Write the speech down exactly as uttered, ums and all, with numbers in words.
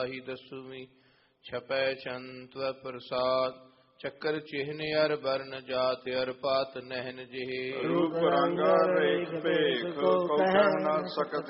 ਹੀ ਦਸਵੀਂ ਛਪੈ ਛੰਤ ਪ੍ਰਸਾਦ ਚੱਕਰ ਚਿਹਨ ਅਰ ਬਰਨ ਜਾਤ ਅਰ ਪਾਤ ਨਹਿਨ ਜਿਹੇ ਰੂਪ ਰੰਗ ਰੇਖ ਭੇਖ ਕੋ ਕਹਿ ਨ ਸਕਤ